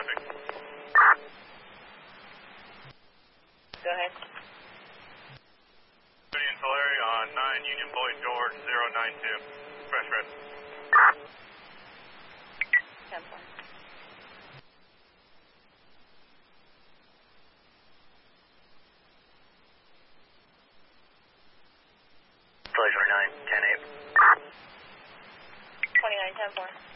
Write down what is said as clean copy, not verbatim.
traffic. Go ahead. City and Tulare on 9 Union Boy George 092. Fresh red. 10 4. Tulare 29, 10-8. 29 10 4.